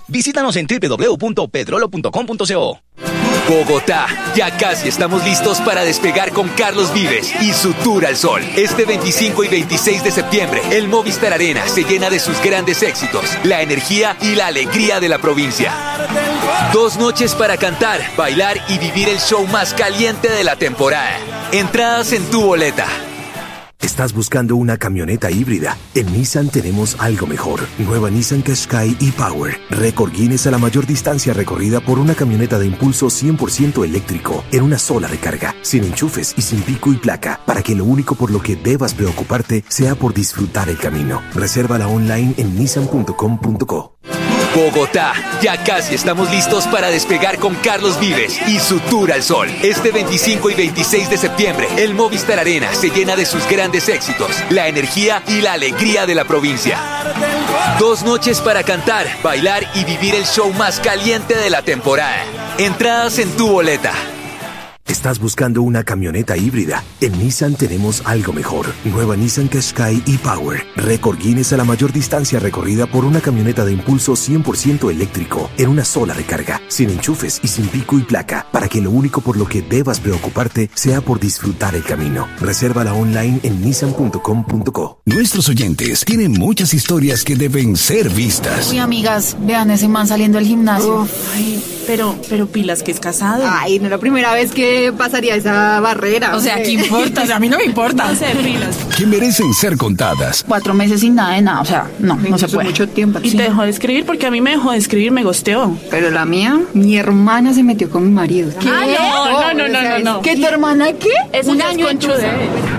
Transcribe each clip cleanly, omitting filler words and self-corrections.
Visítanos en www.petrolo.com.co. Bogotá, ya casi estamos listos para despegar con Carlos Vives y su Tour al Sol. Este 25 y 26 de septiembre, el Movistar Arena se llena de sus grandes éxitos, la energía y la alegría de la provincia. 2 noches para cantar, bailar y vivir el show más caliente de la temporada. Entradas en tu boleta. ¿Estás buscando una camioneta híbrida? En Nissan tenemos algo mejor. Nueva Nissan Qashqai e-Power. Récord Guinness a la mayor distancia recorrida por una camioneta de impulso 100% eléctrico en una sola recarga, sin enchufes y sin pico y placa, para que lo único por lo que debas preocuparte sea por disfrutar el camino. Resérvala online en nissan.com.co. Bogotá, ya casi estamos listos para despegar con Carlos Vives y su Tour al Sol. Este 25 y 26 de septiembre, el Movistar Arena se llena de sus grandes éxitos, la energía y la alegría de la provincia. 2 noches para cantar, bailar y vivir el show más caliente de la temporada. Entradas en tu boleta. ¿Estás buscando una camioneta híbrida? En Nissan tenemos algo mejor. Nueva Nissan Qashqai e-Power. Récord Guinness a la mayor distancia recorrida por una camioneta de impulso 100% eléctrico en una sola recarga, sin enchufes y sin pico y placa, para que lo único por lo que debas preocuparte sea por disfrutar el camino. Resérvala online en nissan.com.co. Nuestros oyentes tienen muchas historias que deben ser vistas. Uy, amigas, vean ese man saliendo del gimnasio. Ay, pero pilas que es casado. Ay, no es la primera vez que pasaría esa barrera. O sea, ¿qué importa? O sea, a mí no me importa. No sé, pilas. Que merecen ser contadas. 4 meses sin nada de nada, o sea, no se puede. Mucho tiempo. Y te dejó de escribir porque a mí me dejó de escribir, me gosteó. Pero la mía, mi hermana se metió con mi marido. ¿Qué? No. ¿Qué, tu hermana qué? Eso Un ya es año conchudeo.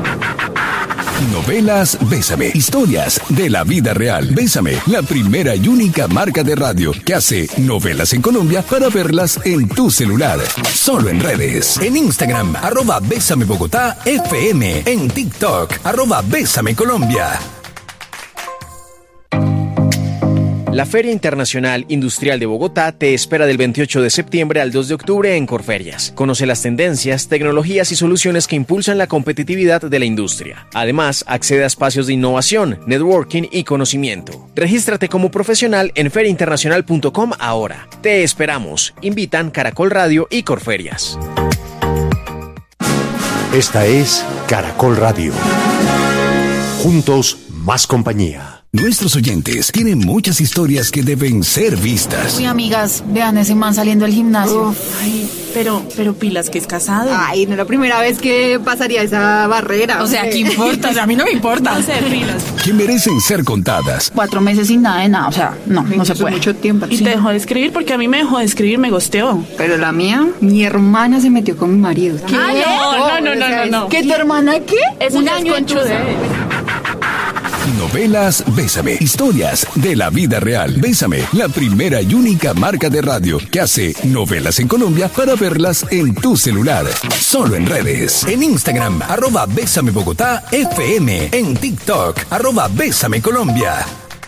Novelas Bésame. Historias de la vida real. Bésame, la primera y única marca de radio que hace novelas en Colombia para verlas en tu celular. Solo en redes. En Instagram, @Bésame Bogotá FM. En TikTok, @Bésame Colombia. La Feria Internacional Industrial de Bogotá te espera del 28 de septiembre al 2 de octubre en Corferias. Conoce las tendencias, tecnologías y soluciones que impulsan la competitividad de la industria. Además, accede a espacios de innovación, networking y conocimiento. Regístrate como profesional en feriainternacional.com ahora. Te esperamos. Invitan Caracol Radio y Corferias. Esta es Caracol Radio. Juntos, más compañía. Nuestros oyentes tienen muchas historias que deben ser vistas. Uy, amigas, vean ese man saliendo del gimnasio. Ay, pero pilas que es casado. Ay, no es la primera vez que pasaría esa barrera. O sea, ¿qué importa? O sea, a mí no me importa. No sé, pilas. Que merecen ser contadas. 4 meses sin nada de nada, o sea, no se puede. Mucho tiempo. Y te dejó de escribir porque a mí me dejó de escribir, me gosteó. Pero la mía, mi hermana se metió con mi marido. ¿Qué? No. ¿Qué, tu hermana qué? Eso Un ya es año conchudeo. Novelas Bésame. Historias de la vida real. Bésame, la primera y única marca de radio que hace novelas en Colombia para verlas en tu celular. Solo en redes. En Instagram, @Bésame Bogotá FM. En TikTok, @Bésame Colombia.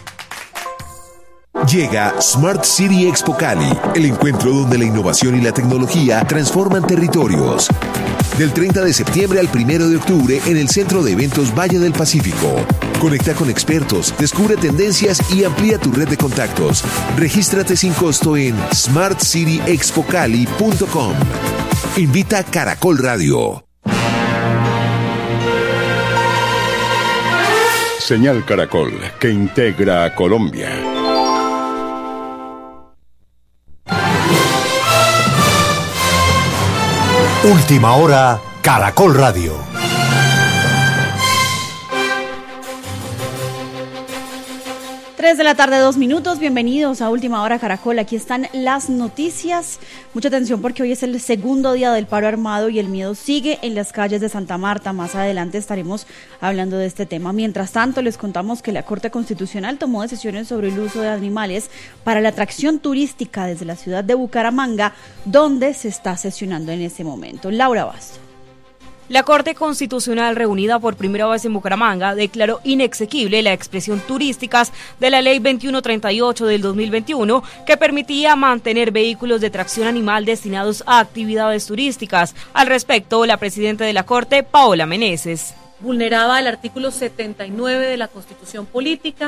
Llega Smart City Expo Cali, el encuentro donde la innovación y la tecnología transforman territorios. Del 30 de septiembre al 1 de octubre en el Centro de Eventos Valle del Pacífico. Conecta con expertos, descubre tendencias y amplía tu red de contactos. Regístrate sin costo en smartcityexpocali.com. Invita Caracol Radio. Señal Caracol, que integra a Colombia. Última hora, Caracol Radio. 3 de la tarde, 2 minutos. Bienvenidos a Última Hora Caracol. Aquí están las noticias. Mucha atención porque hoy es el segundo día del paro armado y el miedo sigue en las calles de Santa Marta. Más adelante estaremos hablando de este tema. Mientras tanto, les contamos que la Corte Constitucional tomó decisiones sobre el uso de animales para la atracción turística desde la ciudad de Bucaramanga, donde se está sesionando en este momento. Laura Basto. La Corte Constitucional, reunida por primera vez en Bucaramanga, declaró inexequible la expresión turísticas de la Ley 2138 del 2021, que permitía mantener vehículos de tracción animal destinados a actividades turísticas. Al respecto, la presidenta de la Corte, Paola Meneses. Vulneraba el artículo 79 de la Constitución Política,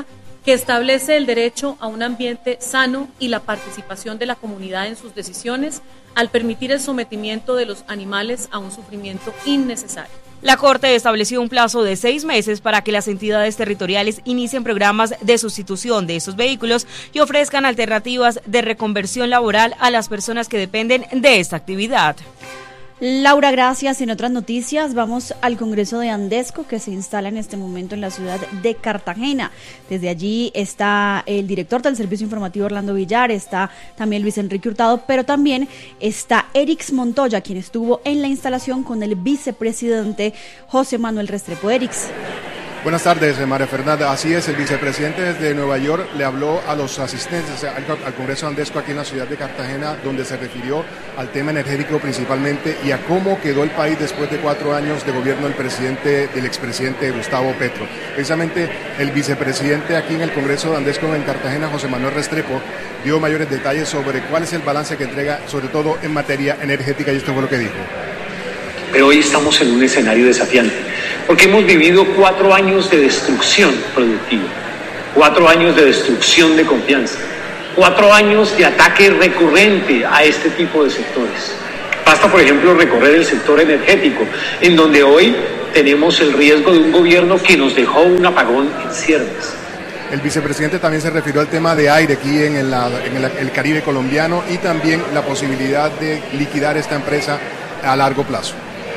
que establece el derecho a un ambiente sano y la participación de la comunidad en sus decisiones al permitir el sometimiento de los animales a un sufrimiento innecesario. La Corte estableció un plazo de 6 meses para que las entidades territoriales inicien programas de sustitución de estos vehículos y ofrezcan alternativas de reconversión laboral a las personas que dependen de esta actividad. Laura, gracias. En otras noticias, vamos al Congreso de Andesco, que se instala en este momento en la ciudad de Cartagena. Desde allí está el director del Servicio Informativo, Orlando Villar, está también Luis Enrique Hurtado, pero también está Erix Montoya, quien estuvo en la instalación con el vicepresidente José Manuel Restrepo. Erix. Buenas tardes, María Fernanda. Así es, el vicepresidente desde Nueva York le habló a los asistentes al Congreso Andesco aquí en la ciudad de Cartagena, donde se refirió al tema energético principalmente y a cómo quedó el país después de 4 años de gobierno del expresidente Gustavo Petro. Precisamente el vicepresidente aquí en el Congreso de Andesco en Cartagena, José Manuel Restrepo, dio mayores detalles sobre cuál es el balance que entrega, sobre todo en materia energética, y esto fue lo que dijo. Pero hoy estamos en un escenario desafiante, porque hemos vivido 4 años de destrucción productiva, 4 años de destrucción de confianza, 4 años de ataque recurrente a este tipo de sectores. Basta, por ejemplo, recorrer el sector energético, en donde hoy tenemos el riesgo de un gobierno que nos dejó un apagón en ciernes. El vicepresidente también se refirió al tema de aire aquí en el Caribe colombiano y también la posibilidad de liquidar esta empresa a largo plazo.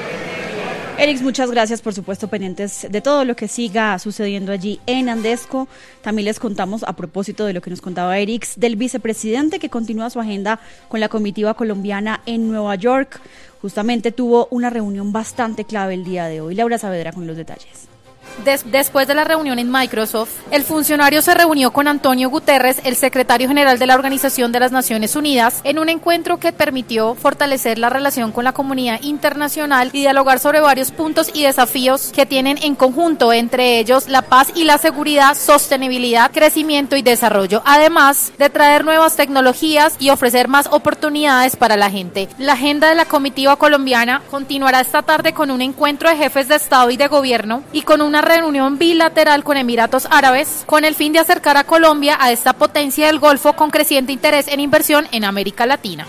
Erix, muchas gracias, por supuesto, pendientes de todo lo que siga sucediendo allí en Andesco. También les contamos, a propósito de lo que nos contaba Erix, del vicepresidente que continúa su agenda con la comitiva colombiana en Nueva York. Justamente tuvo una reunión bastante clave el día de hoy. Laura Saavedra con los detalles. Después de la reunión en Microsoft, el funcionario se reunió con Antonio Guterres, el secretario general de la Organización de las Naciones Unidas, en un encuentro que permitió fortalecer la relación con la comunidad internacional y dialogar sobre varios puntos y desafíos que tienen en conjunto, entre ellos la paz y la seguridad, sostenibilidad, crecimiento y desarrollo, además de traer nuevas tecnologías y ofrecer más oportunidades para la gente. La agenda de la comitiva colombiana continuará esta tarde con un encuentro de jefes de Estado y de Gobierno y con una reunión bilateral con Emiratos Árabes con el fin de acercar a Colombia a esta potencia del Golfo con creciente interés en inversión en América Latina.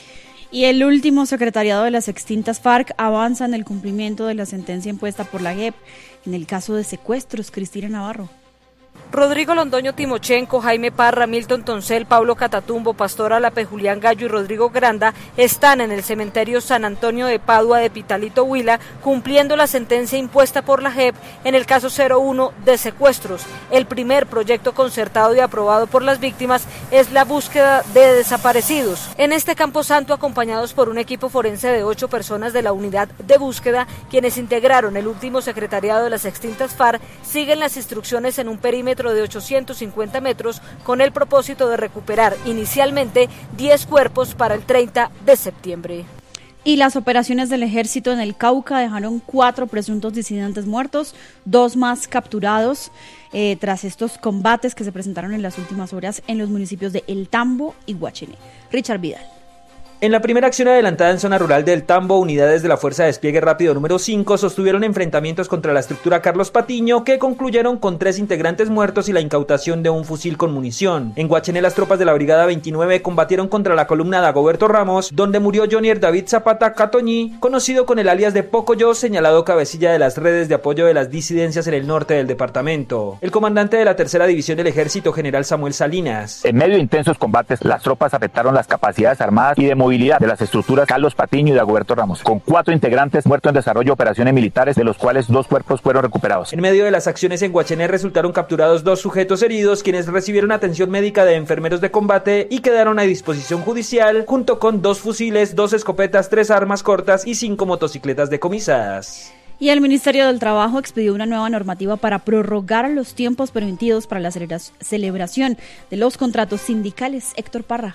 Y el último secretariado de las extintas FARC avanza en el cumplimiento de la sentencia impuesta por la JEP en el caso de secuestros. Cristina Navarro. Rodrigo Londoño Timochenko, Jaime Parra, Milton Toncel, Pablo Catatumbo, Pastor Alape, Julián Gallo y Rodrigo Granda están en el cementerio San Antonio de Padua de Pitalito, Huila, cumpliendo la sentencia impuesta por la JEP en el caso 01 de secuestros. El primer proyecto concertado y aprobado por las víctimas es la búsqueda de desaparecidos. En este camposanto, acompañados por un equipo forense de 8 personas de la unidad de búsqueda, quienes integraron el último secretariado de las extintas FARC, siguen las instrucciones en un perímetro de 850 metros con el propósito de recuperar inicialmente 10 cuerpos para el 30 de septiembre. Y las operaciones del ejército en el Cauca dejaron 4 presuntos disidentes muertos, 2 más capturados tras estos combates que se presentaron en las últimas horas en los municipios de El Tambo y Guachené. Richard Vidal. En la primera acción adelantada en zona rural del Tambo, unidades de la Fuerza de Despliegue Rápido número 5 sostuvieron enfrentamientos contra la estructura Carlos Patiño, que concluyeron con 3 integrantes muertos y la incautación de un fusil con munición. En Guachené, las tropas de la Brigada 29 combatieron contra la columna Dagoberto Ramos, donde murió Jonier David Zapata Catoñí, conocido con el alias de Pocoyo, señalado cabecilla de las redes de apoyo de las disidencias en el norte del departamento. El comandante de la tercera división del ejército, general Samuel Salinas. En medio de intensos combates, las tropas afectaron las capacidades armadas y de movilidad de las estructuras Carlos Patiño y Dagoberto Ramos, con 4 integrantes muertos en desarrollo de operaciones militares, de los cuales 2 cuerpos fueron recuperados. En medio de las acciones en Guachené resultaron capturados 2 sujetos heridos, quienes recibieron atención médica de enfermeros de combate y quedaron a disposición judicial, junto con 2 fusiles, 2 escopetas, 3 armas cortas y 5 motocicletas decomisadas. Y el Ministerio del Trabajo expidió una nueva normativa para prorrogar los tiempos permitidos para la celebración de los contratos sindicales. Héctor Parra.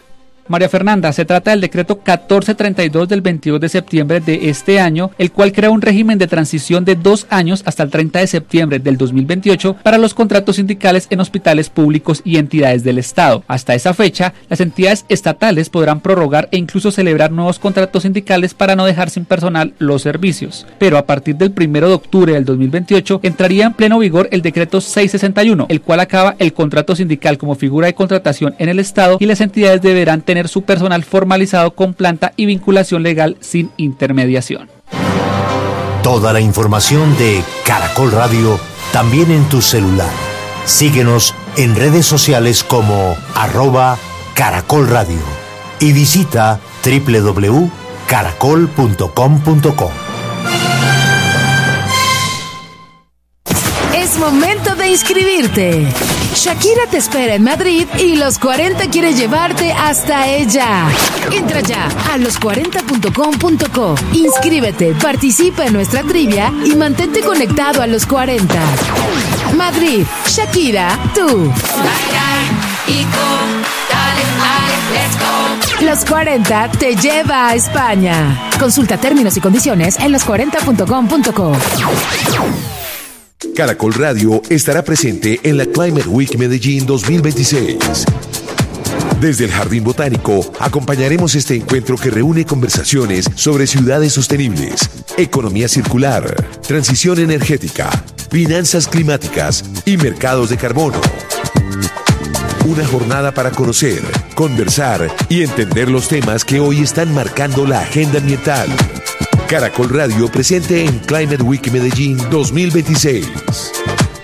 María Fernanda, se trata del decreto 1432 del 22 de septiembre de este año, el cual crea un régimen de transición de 2 años hasta el 30 de septiembre del 2028 para los contratos sindicales en hospitales públicos y entidades del Estado. Hasta esa fecha, las entidades estatales podrán prorrogar e incluso celebrar nuevos contratos sindicales para no dejar sin personal los servicios. Pero a partir del 1 de octubre del 2028 entraría en pleno vigor el decreto 661, el cual acaba el contrato sindical como figura de contratación en el Estado y las entidades deberán tener su personal formalizado con planta y vinculación legal sin intermediación. Toda la información de Caracol Radio también en tu celular. Síguenos en redes sociales como @Caracol Radio y visita www.caracol.com.co. Es momento de inscribirte. Shakira te espera en Madrid y Los 40 quiere llevarte hasta ella. Entra ya a los40.com.co. Inscríbete, participa en nuestra trivia y mantente conectado a Los 40. Madrid, Shakira, tú. Los 40 te lleva a España. Consulta términos y condiciones en los40.com.co. Caracol Radio estará presente en la Climate Week Medellín 2026. Desde el Jardín Botánico acompañaremos este encuentro que reúne conversaciones sobre ciudades sostenibles, economía circular, transición energética, finanzas climáticas y mercados de carbono. Una jornada para conocer, conversar y entender los temas que hoy están marcando la agenda ambiental. Caracol Radio presente en Climate Week Medellín 2026.